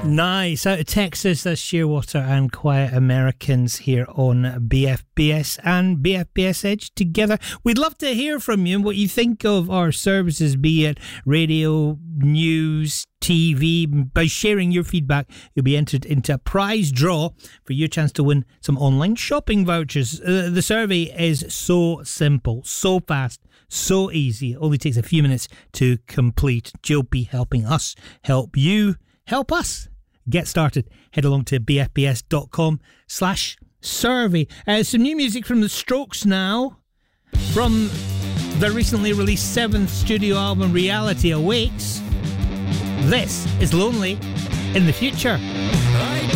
Nice. Out of Texas, that's Shearwater and Quiet Americans here on BFBS and BFBS Edge together. We'd love to hear from you and what you think of our services, be it radio, news, TV. By sharing your feedback, you'll be entered into a prize draw for your chance to win some online shopping vouchers. The survey is so simple, so fast, so easy. It only takes a few minutes to complete. Jill be helping us help you help us get started. Head along to bfbs.com/survey. Some new music from The Strokes now, from their recently released 7th studio album Reality Awakes. This is Lonely in the Future.